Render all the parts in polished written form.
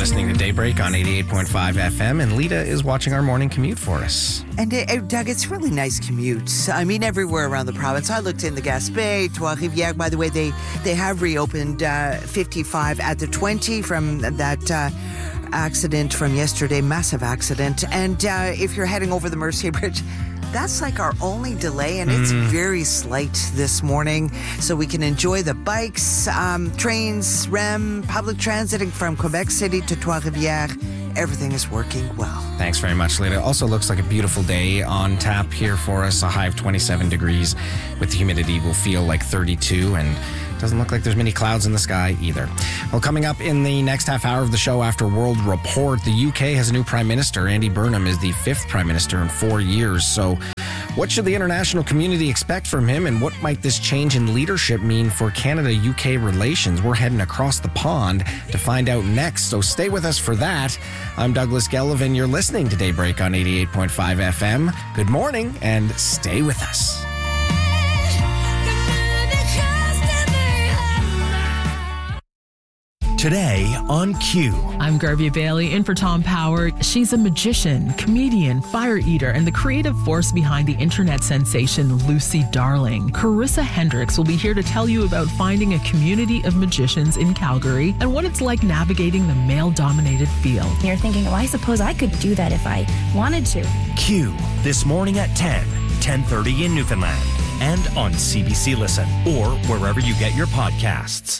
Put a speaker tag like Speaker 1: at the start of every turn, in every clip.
Speaker 1: listening to Daybreak on 88.5 FM, and Lita is watching our morning commute for us.
Speaker 2: And Doug, it's really nice commutes. I mean, everywhere around the province. I looked in the Gaspé, Trois-Rivières. By the way, they have reopened 55 at the 20 from that accident from yesterday, massive accident. And if you're heading over the Mercier Bridge, that's like our only delay, and it's very slight this morning, so we can enjoy the bikes, trains, REM, public transiting from Quebec City to Trois-Rivières. Everything is working well.
Speaker 1: Thanks very much, Lita. Also looks like a beautiful day on tap here for us. A high of 27 degrees with the humidity will feel like 32, and doesn't look like there's many clouds in the sky either. Well, coming up in the next half hour of the show after World Report, the UK has a new Prime Minister. Andy Burnham is the 5th Prime Minister in 4 years. So what should the international community expect from him, and what might this change in leadership mean for Canada-UK relations? We're heading across the pond to find out next, so stay with us for that. I'm Douglas Gellivan. You're listening to Daybreak on 88.5 FM. Good morning, and stay with us.
Speaker 3: Today on Q.
Speaker 4: I'm Garvey Bailey, in for Tom Power. She's a magician, comedian, fire eater, and the creative force behind the internet sensation Lucy Darling. Carissa Hendricks will be here to tell you about finding a community of magicians in Calgary and what it's like navigating the male-dominated field.
Speaker 5: You're thinking, well, I suppose I could do that if I wanted to.
Speaker 3: Q, this morning at 10:30 in Newfoundland, and on CBC Listen, or wherever you get your podcasts.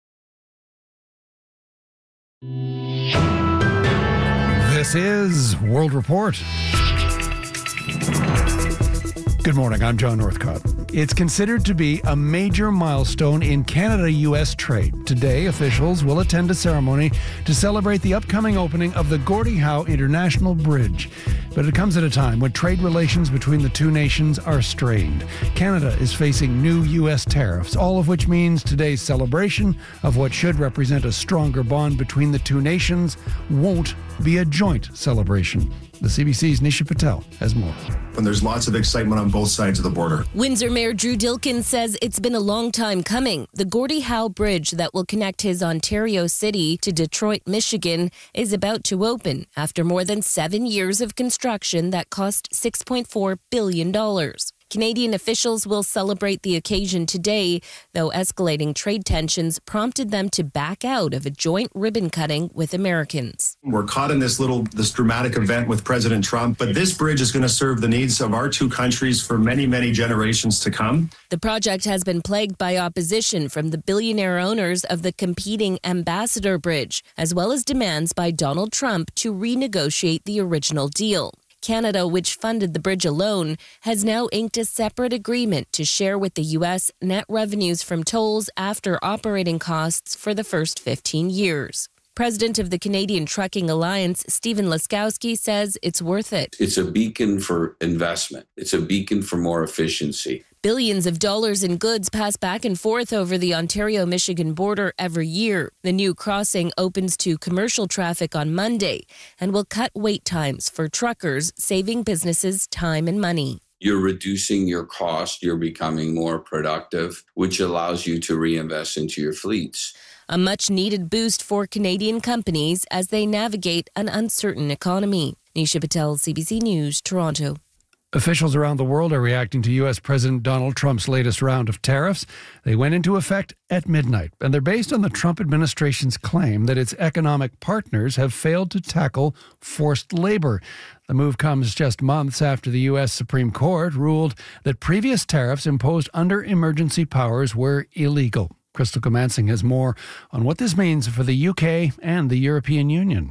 Speaker 6: This is World Report. Good morning, I'm John Northcott. It's considered to be a major milestone in Canada-US trade. Today, officials will attend a ceremony to celebrate the upcoming opening of the Gordie Howe International Bridge. But it comes at a time when trade relations between the two nations are strained. Canada is facing new U.S. tariffs, all of which means today's celebration of what should represent a stronger bond between the two nations won't be a joint celebration. The CBC's Nisha Patel has more.
Speaker 7: And there's lots of excitement on both sides of the border.
Speaker 8: Windsor Mayor Drew Dilkin says it's been a long time coming. The Gordie Howe Bridge that will connect his Ontario city to Detroit, Michigan, is about to open after more than 7 years of construction that cost $6.4 billion. Canadian officials will celebrate the occasion today, though escalating trade tensions prompted them to back out of a joint ribbon cutting with Americans.
Speaker 7: We're caught in this dramatic event with President Trump, but this bridge is going to serve the needs of our two countries for many, many generations to come.
Speaker 8: The project has been plagued by opposition from the billionaire owners of the competing Ambassador Bridge, as well as demands by Donald Trump to renegotiate the original deal. Canada, which funded the bridge alone, has now inked a separate agreement to share with the U.S. net revenues from tolls after operating costs for the first 15 years. President of the Canadian Trucking Alliance, Stephen Laskowski, says it's worth it.
Speaker 9: It's a beacon for investment. It's a beacon for more efficiency.
Speaker 8: Billions of dollars in goods pass back and forth over the Ontario-Michigan border every year. The new crossing opens to commercial traffic on Monday and will cut wait times for truckers, saving businesses time and money.
Speaker 9: You're reducing your cost. You're becoming more productive, which allows you to reinvest into your fleets.
Speaker 8: A much-needed boost for Canadian companies as they navigate an uncertain economy. Nisha Patel, CBC News, Toronto.
Speaker 6: Officials around the world are reacting to U.S. President Donald Trump's latest round of tariffs. They went into effect at midnight, and they're based on the Trump administration's claim that its economic partners have failed to tackle forced labor. The move comes just months after the U.S. Supreme Court ruled that previous tariffs imposed under emergency powers were illegal. Crystal Comansing has more on what this means for the UK and the European Union.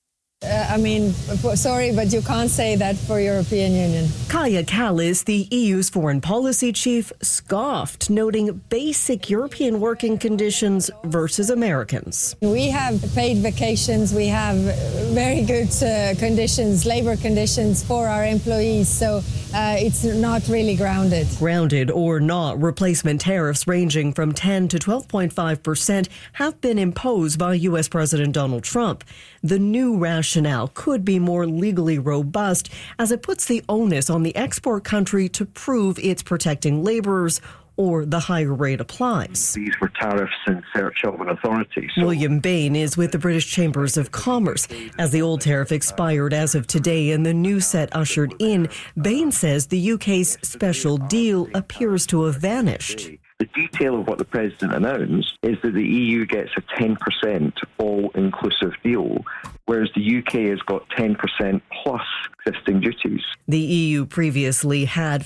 Speaker 10: Sorry, but you can't say that for European Union.
Speaker 11: Kaja Kallas, the EU's foreign policy chief, scoffed, noting basic European working conditions versus Americans.
Speaker 10: We have paid vacations. We have very good labor conditions for our employees. So it's not really grounded.
Speaker 11: Grounded or not, replacement tariffs ranging from 10 to 12.5% have been imposed by U.S. President Donald Trump. The new rationale could be more legally robust as it puts the onus on the export country to prove it's protecting laborers or the higher rate applies.
Speaker 12: These were tariffs in search of an authority.
Speaker 11: William Bain is with the British Chambers of Commerce. As the old tariff expired as of today and the new set ushered in, Bain says the UK's special deal appears to have vanished.
Speaker 12: The detail of what the President announced is that the EU gets a 10% all-inclusive deal, whereas the UK has got 10% plus existing duties.
Speaker 11: The EU previously had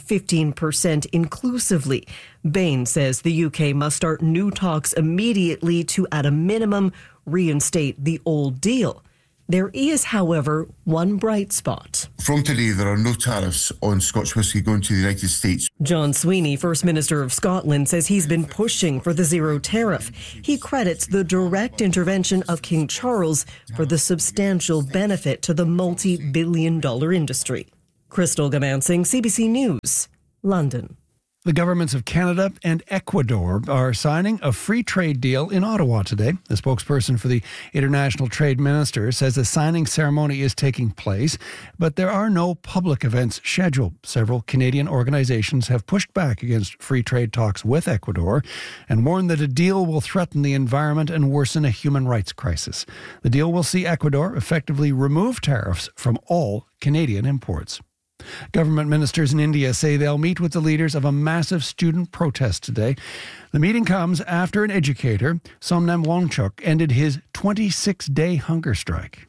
Speaker 11: 15% inclusively. Bain says the UK must start new talks immediately to, at a minimum, reinstate the old deal. There is, however, one bright spot.
Speaker 13: From today, there are no tariffs on Scotch whisky going to the United States.
Speaker 11: John Sweeney, First Minister of Scotland, says he's been pushing for the zero tariff. He credits the direct intervention of King Charles for the substantial benefit to the multi-billion-dollar industry. Crystal Gamansing, CBC News, London.
Speaker 6: The governments of Canada and Ecuador are signing a free trade deal in Ottawa today. The spokesperson for the International Trade Minister says the signing ceremony is taking place, but there are no public events scheduled. Several Canadian organizations have pushed back against free trade talks with Ecuador and warned that a deal will threaten the environment and worsen a human rights crisis. The deal will see Ecuador effectively remove tariffs from all Canadian imports. Government ministers in India say they'll meet with the leaders of a massive student protest today. The meeting comes after an educator, Somnam Wangchuk, ended his 26-day hunger strike.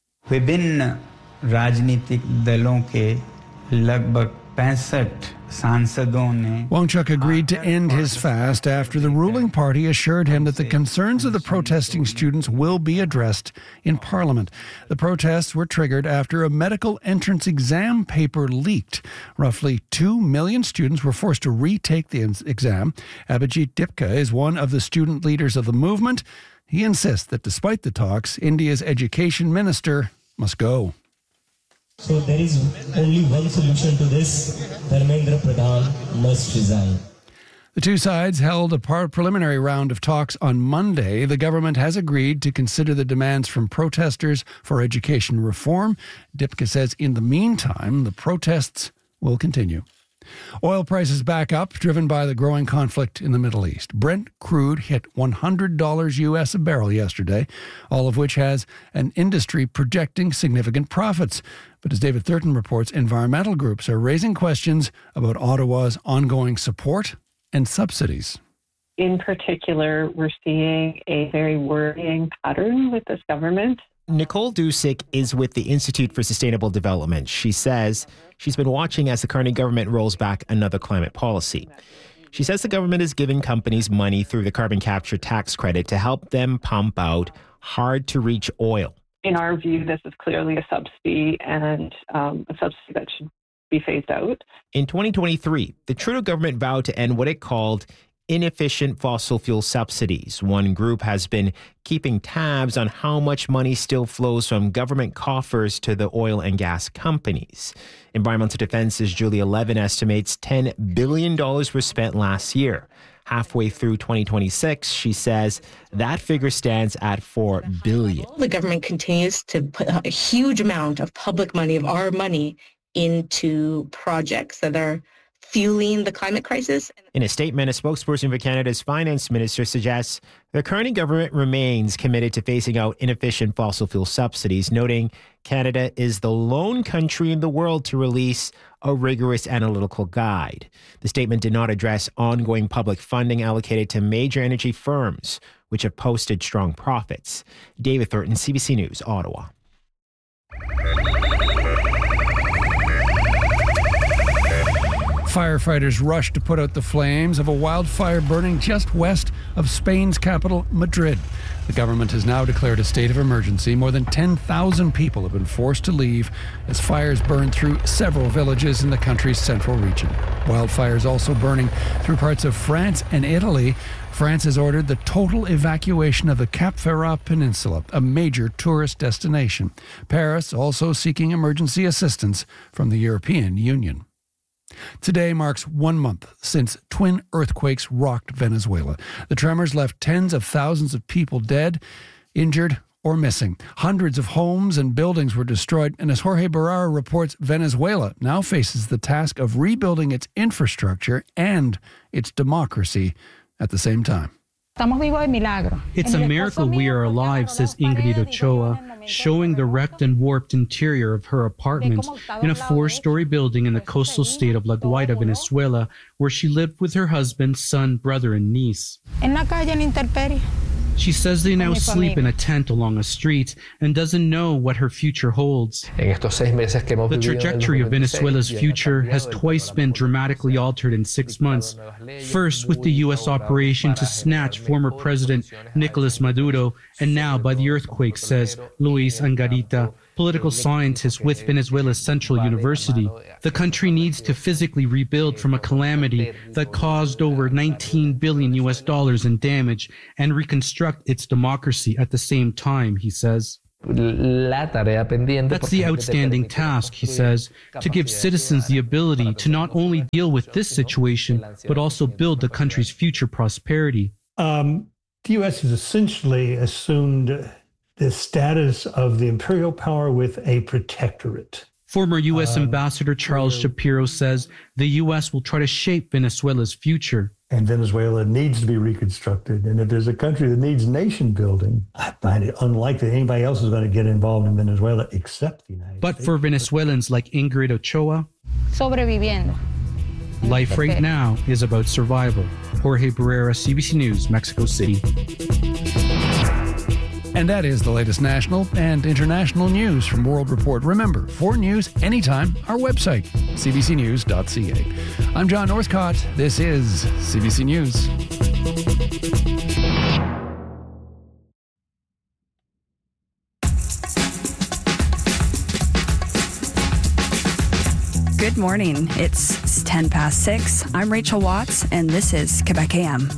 Speaker 14: विभिन्न राजनीतिक दलों के लगभग 65 सांसदों ने
Speaker 6: Wangchuk agreed to end his fast after the ruling party assured him that the concerns of the protesting students will be addressed in Parliament. The protests were triggered after a medical entrance exam paper leaked. Roughly 2 million students were forced to retake the exam. Abhijit Dipka is one of the student leaders of the movement. He insists that despite the talks, India's education minister must go.
Speaker 15: So there is only one solution to this. Dharmendra Pradhan must resign.
Speaker 6: The two sides held a preliminary round of talks on Monday. The government has agreed to consider the demands from protesters for education reform. Dipka says in the meantime, the protests will continue. Oil prices back up, driven by the growing conflict in the Middle East. Brent crude hit $100 US a barrel yesterday, all of which has an industry projecting significant profits. But as David Thurton reports, environmental groups are raising questions about Ottawa's ongoing support and subsidies.
Speaker 16: In particular, we're seeing a very worrying pattern with this government.
Speaker 17: Nicole Dusick is with the Institute for Sustainable Development. She says she's been watching as the current government rolls back another climate policy. She says the government is giving companies money through the carbon capture tax credit to help them pump out hard-to-reach oil.
Speaker 16: In our view, this is clearly a subsidy and a subsidy that should be phased out.
Speaker 17: In 2023, the Trudeau government vowed to end what it called inefficient fossil fuel subsidies. One group has been keeping tabs on how much money still flows from government coffers to the oil and gas companies. Environmental Defense's Julia Levin estimates $10 billion were spent last year. Halfway through 2026, she says that figure stands at $4 billion.
Speaker 18: The government continues to put a huge amount of public money, of our money, into projects that are fueling the climate crisis.
Speaker 17: In a statement, a spokesperson for Canada's finance minister suggests the current government remains committed to phasing out inefficient fossil fuel subsidies, noting Canada is the lone country in the world to release a rigorous analytical guide. The statement did not address ongoing public funding allocated to major energy firms, which have posted strong profits. David Thurton, CBC News, Ottawa.
Speaker 6: Firefighters rushed to put out the flames of a wildfire burning just west of Spain's capital, Madrid. The government has now declared a state of emergency. More than 10,000 people have been forced to leave as fires burn through several villages in the country's central region. Wildfires also burning through parts of France and Italy. France has ordered the total evacuation of the Cap Ferrat Peninsula, a major tourist destination. Paris also seeking emergency assistance from the European Union. Today marks 1 month since twin earthquakes rocked Venezuela. The tremors left tens of thousands of people dead, injured or missing. Hundreds of homes and buildings were destroyed, and as Jorge Barrera reports, Venezuela now faces the task of rebuilding its infrastructure and its democracy at the same time.
Speaker 19: It's a miracle we are alive, says Ingrid Ochoa, showing the wrecked and warped interior of her apartment in a 4-story building in the coastal state of La Guaira, Venezuela, where she lived with her husband, son, brother, and niece. She says they now sleep in a tent along a street and doesn't know what her future holds. The trajectory of Venezuela's future has twice been dramatically altered in 6 months. First with the U.S. operation to snatch former President Nicolas Maduro, and now by the earthquake, says Luis Angarita, political scientist with Venezuela's Central University. The country needs to physically rebuild from a calamity that caused over $19 billion in damage and reconstruct its democracy at the same time, he says. That's the outstanding task, he says, to give citizens the ability to not only deal with this situation, but also build the country's future prosperity.
Speaker 20: The U.S. has essentially assumed the status of the imperial power with a protectorate.
Speaker 19: Former U.S. Ambassador Charles Shapiro says the U.S. will try to shape Venezuela's future.
Speaker 20: And Venezuela needs to be reconstructed. And if there's a country that needs nation building, I find it unlikely anybody else is going to get involved in Venezuela except the United States.
Speaker 19: But for Venezuelans like Ingrid Ochoa,
Speaker 5: sobreviviendo.
Speaker 19: Life right now is about survival. Jorge Barrera, CBC News, Mexico City.
Speaker 6: And that is the latest national and international news from World Report. Remember, for news anytime, our website, cbcnews.ca. I'm John Northcott. This is CBC News.
Speaker 21: Good morning. It's 10 past 6. I'm Rachel Watts, and this is Quebec AM.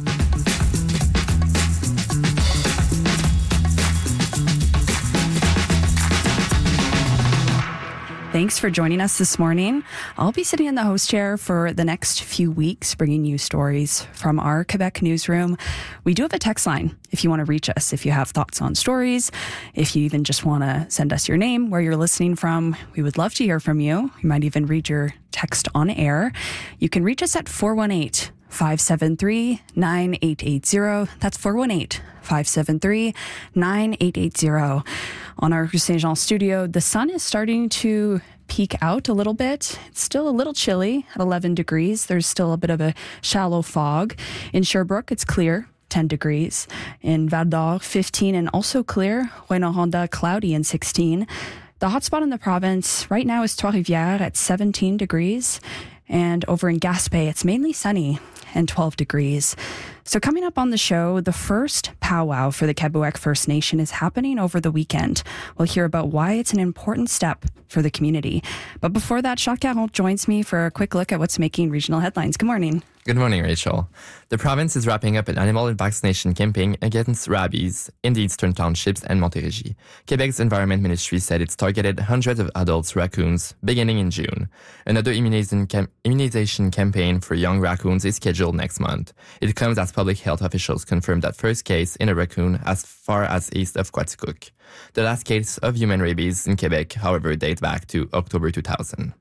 Speaker 21: Thanks for joining us this morning. I'll be sitting in the host chair for the next few weeks, bringing you stories from our Quebec newsroom. We do have a text line if you want to reach us, if you have thoughts on stories, if you even just want to send us your name, where you're listening from. We would love to hear from you. We might even read your text on air. You can reach us at 418-573-9880. That's 418-573-9880. On our Rue Saint-Jean studio, the sun is starting to peek out a little bit. It's still a little chilly at 11 degrees. There's still a bit of a shallow fog. In Sherbrooke, it's clear, 10 degrees. In Val-d'Or, 15 and also clear. Rouyn-Noranda, cloudy and 16. The hotspot in the province right now is Trois-Rivières at 17 degrees. And over in Gaspé, it's mainly sunny and 12 degrees. So coming up on the show, the first powwow for the Kabuek First Nation is happening over the weekend. We'll hear about why it's an important step for the community. But before that, Jacques Caron joins me for a quick look at what's making regional headlines. Good morning.
Speaker 22: Good morning, Rachel. The province is wrapping up an animal vaccination campaign against rabies in the eastern townships and Montérégie. Quebec's Environment Ministry said it's targeted hundreds of adult raccoons beginning in June. Another immunization campaign for young raccoons is scheduled next month. It comes as public health officials confirmed that first case in a raccoon as far as east of Quaticook. The last case of human rabies in Quebec, however, dates back to October 2000.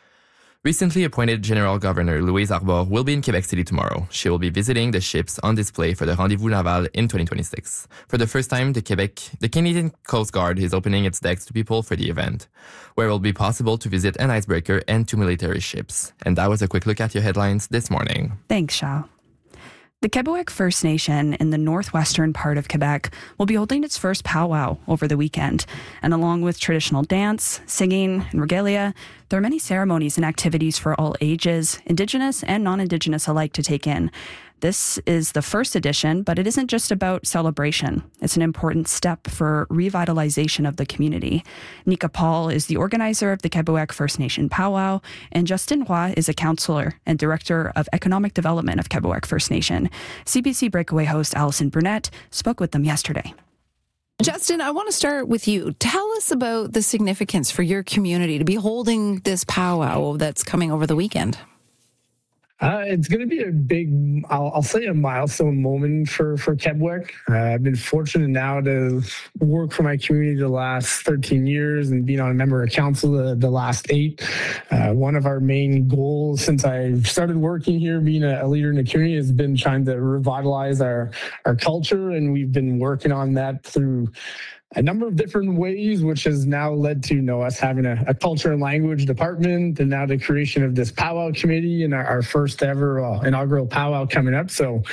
Speaker 22: Recently appointed General Governor Louise Arbour will be in Quebec City tomorrow. She will be visiting the ships on display for the Rendezvous Naval in 2026. For the first time, the Canadian Coast Guard is opening its decks to people for the event, where it will be possible to visit an icebreaker and 2 military ships. And that was a quick look at your headlines this morning.
Speaker 21: Thanks, Shao. The Kabuek First Nation in the northwestern part of Quebec will be holding its first powwow over the weekend. And along with traditional dance, singing, and regalia, there are many ceremonies and activities for all ages, Indigenous and non-Indigenous alike, to take in. This is the first edition, but it isn't just about celebration. It's an important step for revitalization of the community. Nika Paul is the organizer of the Kabuek First Nation powwow, and Justin Roy is a counselor and director of economic development of Kabuek First Nation. CBC Breakaway host Allison Burnett spoke with them yesterday.
Speaker 23: Justin, I want to start with you. Tell us about the significance for your community to be holding this powwow that's coming over the weekend.
Speaker 1: It's going to be a big, I'll say a milestone moment for Quebec. I've been fortunate now to work for my community the last 13 years and being on a member of council the last 8. One of our main goals since I started working here, being a leader in the community, has been trying to revitalize our culture, and we've been working on that through a number of different ways, which has now led to us having a culture and language department, and now the creation of this powwow committee and our first ever inaugural powwow coming up. So,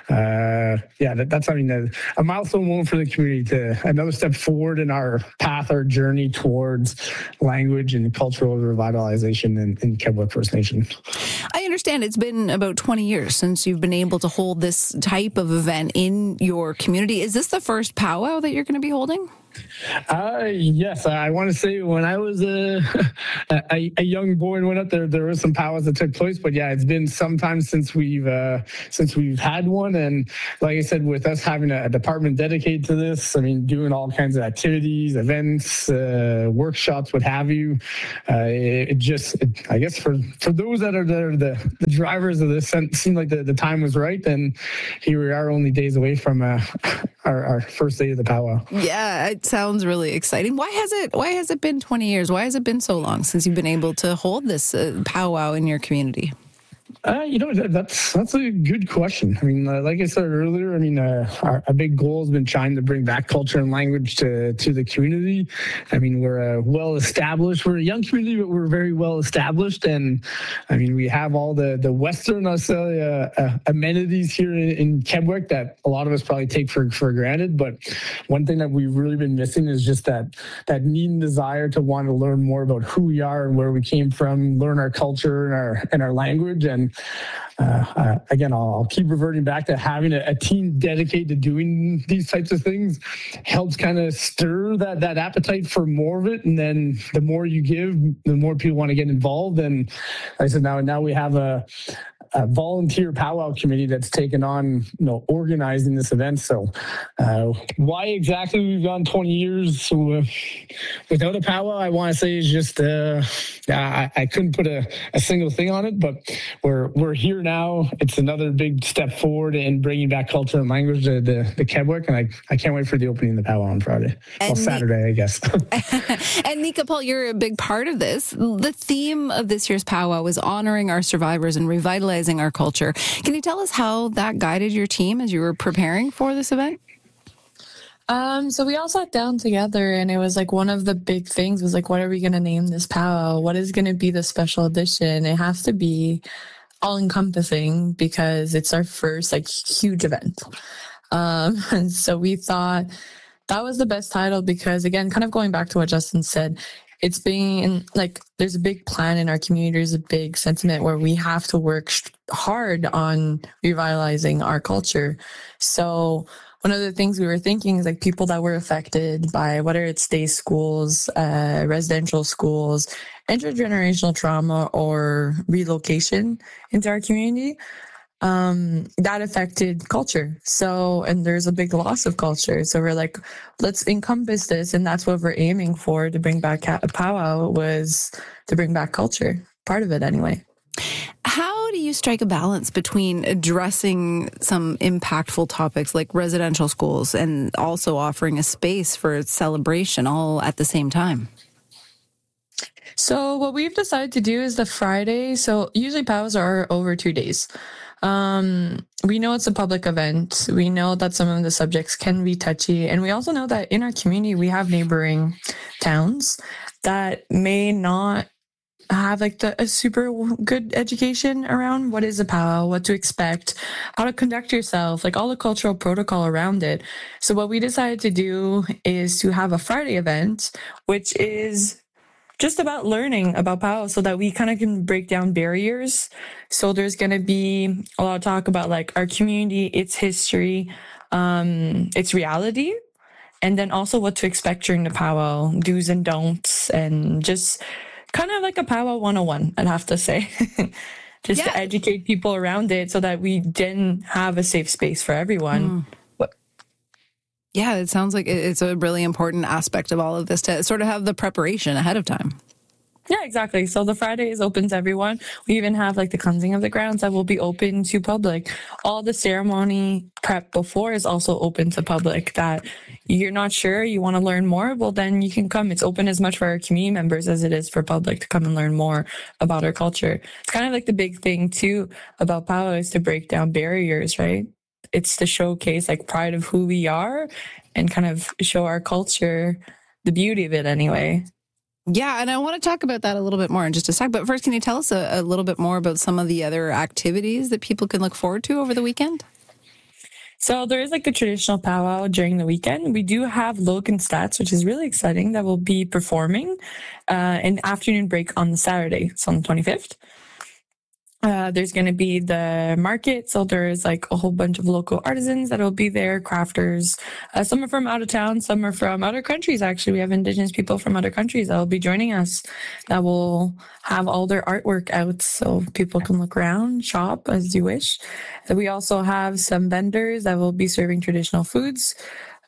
Speaker 1: that's a milestone moment for the community, to another step forward in our path, our journey towards language and cultural revitalization in Quebec First Nation.
Speaker 23: I understand it's been about 20 years since you've been able to hold this type of event in your community. Is this the first powwow that you're going to be holding?
Speaker 1: Yes, I want to say when I was a young boy and went up there were some powwows that took place, but yeah, it's been some time since we've had one. And like I said, with us having a department dedicated to this, I mean, doing all kinds of activities, events, workshops, what have you, I guess for those that are the drivers of this, it seemed like the time was right, and here we are, only days away from our first day of the powwow.
Speaker 23: Yeah, it sounds really exciting. Why has it been 20 years? Why has it been so long since you've been able to hold this powwow in your community?
Speaker 1: That's a good question. I mean, like I said earlier, I mean, our big goal has been trying to bring back culture and language to the community. I mean, we're we're a young community, but we're very well established. And I mean, we have all the Western Australia amenities here in Quebec that a lot of us probably take for granted. But one thing that we've really been missing is just that need and desire to want to learn more about who we are and where we came from, learn our culture and our language. And again, I'll keep reverting back to having a team dedicated to doing these types of things helps kind of stir that appetite for more of it. And then the more you give, the more people want to get involved. And like I said, now we have a volunteer powwow committee that's taken on, organizing this event. So why exactly we've gone 20 years without a powwow, I want to say is just, I couldn't put a single thing on it, but we're here now. It's another big step forward in bringing back culture and language to the Quebec, and I can't wait for the opening of the powwow on Friday. Saturday, I guess.
Speaker 23: And Nika Paul, you're a big part of this. The theme of this year's powwow was honoring our survivors and revitalizing our culture. Can you tell us how that guided your team as you were preparing for this event?
Speaker 2: So we all sat down together, and it was like one of the big things was like, what are we going to name this powwow? What is going to be the special edition? It has to be all encompassing because it's our first huge event. And so we thought that was the best title because, again, kind of going back to what Justin said, it's been there's a big plan in our community. There's a big sentiment where we have to work hard on revitalizing our culture. So one of the things we were thinking is people that were affected by whether it's day schools, residential schools, intergenerational trauma, or relocation into our community. That affected culture. So, and there's a big loss of culture. So we're like, let's encompass this. And that's what we're aiming for to bring back a powwow, was to bring back culture. Part of it anyway.
Speaker 23: How do you strike a balance between addressing some impactful topics like residential schools and also offering a space for celebration all at the same time?
Speaker 2: So what we've decided to do is the Friday. So usually powwows are over 2 days. We know it's a public event. We know that some of the subjects can be touchy. And we also know that in our community, we have neighboring towns that may not have a super good education around what is a powwow, what to expect, how to conduct yourself, all the cultural protocol around it. So what we decided to do is to have a Friday event, which is just about learning about powwow so that we kind of can break down barriers. So there's going to be a lot of talk about our community, its history, its reality, and then also what to expect during the powwow, do's and don'ts, and just kind of like a powwow 101, I'd have to say. Just to educate people around it so that we didn't have a safe space for everyone.
Speaker 23: Yeah, it sounds like it's a really important aspect of all of this to sort of have the preparation ahead of time.
Speaker 2: Yeah, exactly. So the Friday is open to everyone. We even have like the cleansing of the grounds that will be open to public. All the ceremony prep before is also open to public. That you're not sure, you want to learn more, well, then you can come. It's open as much for our community members as it is for public to come and learn more about our culture. It's kind of like the big thing too about powwow is to break down barriers, right? It's to showcase like pride of who we are and kind of show our culture, the beauty of it anyway.
Speaker 23: Yeah, and I want to talk about that a little bit more in just a sec. But first, can you tell us a little bit more about some of the other activities that people can look forward to over the weekend?
Speaker 2: So there is like a traditional powwow during the weekend. We do have Logan Stats, which is really exciting, that will be performing an afternoon break on the Saturday, so on the 25th. There's going to be the market. So there's like a whole bunch of local artisans that will be there, crafters. Some are from out of town. Some are from other countries. Actually, we have Indigenous people from other countries that will be joining us that will have all their artwork out. So people can look around, shop as you wish. We also have some vendors that will be serving traditional foods.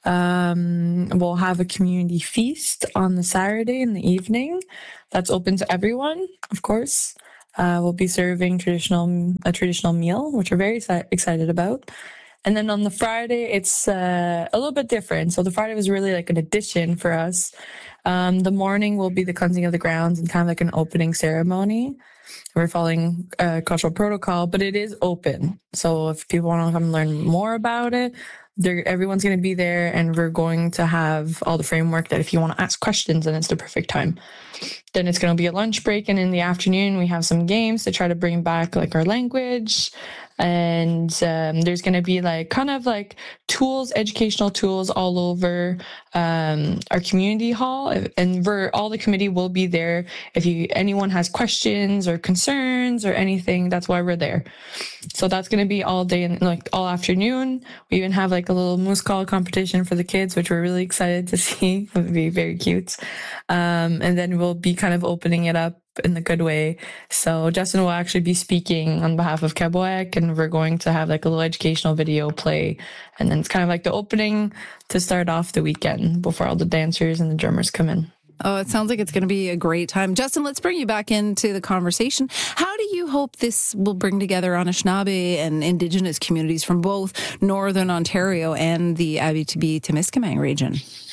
Speaker 2: We'll have a community feast on the Saturday in the evening. That's open to everyone, of course. We'll be serving a traditional meal, which we're very excited about. And then on the Friday, it's a little bit different. So the Friday was really like an addition for us. The morning will be the cleansing of the grounds and kind of like an opening ceremony. We're following cultural protocol, but it is open. So if people want to come learn more about it, everyone's going to be there, and we're going to have all the framework that if you want to ask questions, then it's the perfect time. Then it's going to be a lunch break, and in the afternoon we have some games to try to bring back like our language. And there's going to be like kind of like tools, educational tools all over our community hall, and all the committee will be there. If anyone has questions or concerns or anything, that's why we're there. So that's going to be all day and like all afternoon. We even have like a little moose call competition for the kids, which we're really excited to see. It would be very cute. And then we'll be kind of opening it up in the good way. So Justin will actually be speaking on behalf of Quebec, and we're going to have like a little educational video play. And then it's kind of like the opening to start off the weekend before all the dancers and the drummers come in.
Speaker 23: Oh, it sounds like it's going to be a great time. Justin, let's bring you back into the conversation. How do you hope this will bring together Anishinaabe and Indigenous communities from both Northern Ontario and the Abitibi-Témiscamingue region?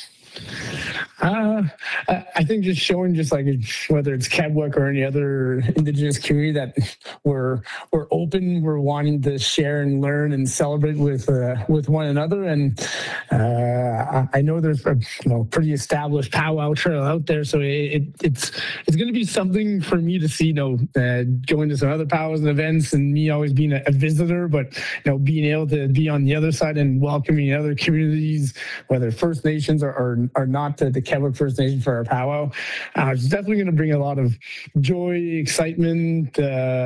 Speaker 1: I think just showing just like whether it's Quebec or any other Indigenous community that we're open, we're wanting to share and learn and celebrate with one another. And I know there's a pretty established powwow trail out there, so it's going to be something for me to see. Going to some other powwows and events, and me always being a visitor, but being able to be on the other side and welcoming other communities, whether First Nations or not to the Quebec First Nation for our powwow. It's definitely going to bring a lot of joy, excitement,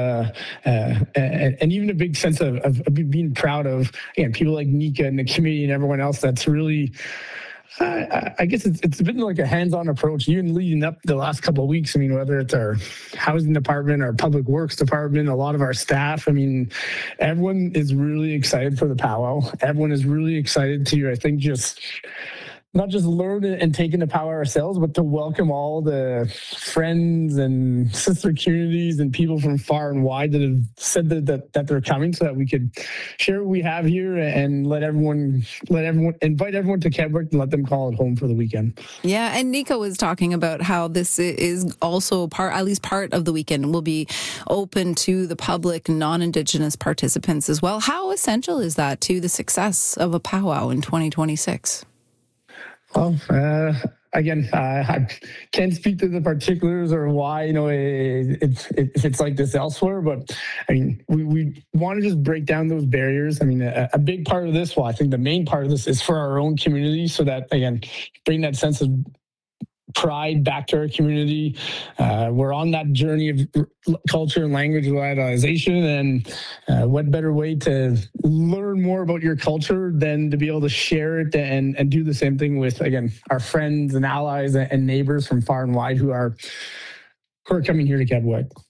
Speaker 1: and even a big sense of being proud of people like Nika and the committee and everyone else that's really I guess it's been like a hands-on approach, even leading up the last couple of weeks. I mean, whether it's our housing department, our public works department, a lot of our staff. I mean, everyone is really excited for the powwow. Everyone is really excited to, I think, just not just learn and take into power ourselves, but to welcome all the friends and sister communities and people from far and wide that have said that they're coming, so that we could share what we have here and invite everyone to Quebec and let them call it home for the weekend.
Speaker 23: Yeah, and Nika was talking about how this is also at least part of the weekend will be open to the public, non-Indigenous participants as well. How essential is that to the success of a powwow in 2026?
Speaker 1: Well, again, I can't speak to the particulars or why, it's like this elsewhere, but I mean, we want to just break down those barriers. I mean, a big part of this, I think the main part of this is for our own community, so that, again, bring that sense of pride back to our community. We're on that journey of culture and language revitalization, and what better way to learn more about your culture than to be able to share it and do the same thing with, again, our friends and allies and neighbors from far and wide who are coming here to Quebec.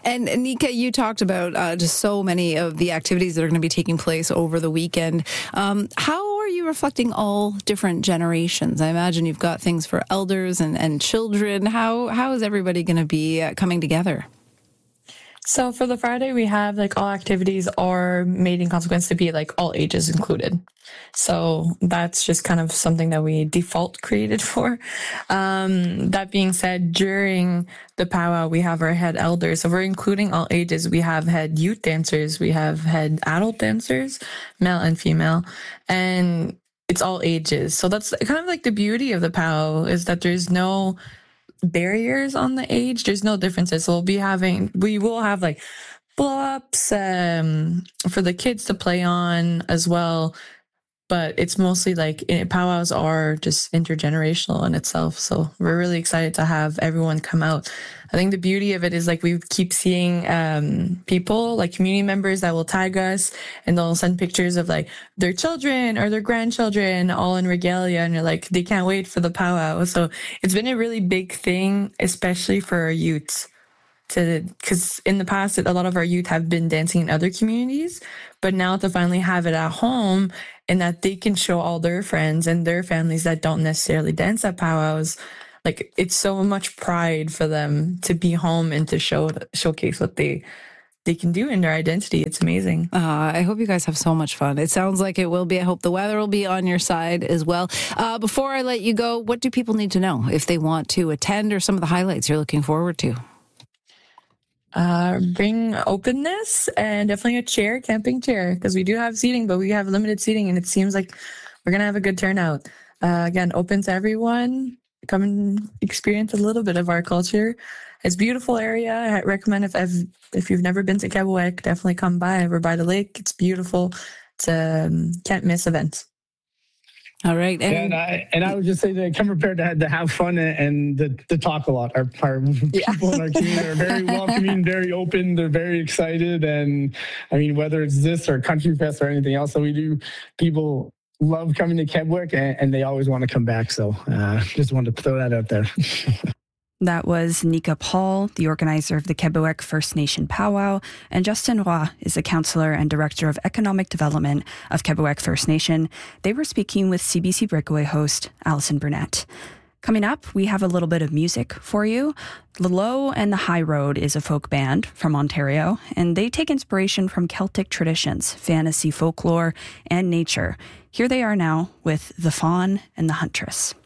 Speaker 23: And Nika, you talked about just so many of the activities that are going to be taking place over the weekend. How are you reflecting all different generations? I imagine you've got things for elders and children. How is everybody going to be coming together?
Speaker 2: So for the Friday, we have like all activities are made in consequence to be like all ages included. So that's just kind of something that we default created for. That being said, during the powwow, we have our head elders. So we're including all ages. We have head youth dancers. We have head adult dancers, male and female. And it's all ages. So that's kind of like the beauty of the powwow is that there's no barriers on the age. There's no differences. So we will have like blow-ups for the kids to play on as well. But it's mostly like powwows are just intergenerational in itself. So we're really excited to have everyone come out. I think the beauty of it is like we keep seeing people like community members that will tag us and they'll send pictures of like their children or their grandchildren all in regalia. And you're like, they can't wait for the powwow. So it's been a really big thing, especially for our youth. Because in the past, a lot of our youth have been dancing in other communities, but now to finally have it at home and that they can show all their friends and their families that don't necessarily dance at powwows, like it's so much pride for them to be home and to showcase what they can do in their identity. It's amazing.
Speaker 23: I hope you guys have so much fun. It sounds like it will be. I hope the weather will be on your side as well. Before I let you go, what do people need to know if they want to attend or some of the highlights you're looking forward to?
Speaker 2: Bring openness and definitely a camping chair, because we do have seating, but we have limited seating and it seems like we're going to have a good turnout. Again, open to everyone. Come and experience a little bit of our culture. It's a beautiful area. I recommend if you've never been to Quebec, definitely come by. We're by the lake. It's beautiful. It's a can't miss event.
Speaker 23: All right.
Speaker 1: And I would just say that come prepared to have fun and to talk a lot. Our people in our community are very welcoming, very open. They're very excited. And I mean, whether it's this or Country Fest or anything else that we do, people love coming to Quebec and they always want to come back. So just wanted to throw that out there.
Speaker 21: That was Nika Paul, the organizer of the Quebec First Nation Powwow, and Justin Roy is the councillor and director of economic development of Quebec First Nation. They were speaking with CBC Breakaway host Alison Burnett. Coming up, we have a little bit of music for you. The Low and the High Road is a folk band from Ontario, and they take inspiration from Celtic traditions, fantasy folklore, and nature. Here they are now with The Fawn and the Huntress.